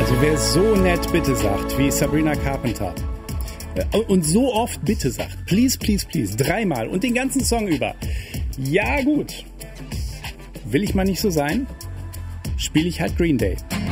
Also wer so nett bitte sagt, wie Sabrina Carpenter, und so oft bitte sagt, please, please, please, 3-mal und den ganzen Song über, ja gut, will ich mal nicht so sein, spiele ich halt Green Day.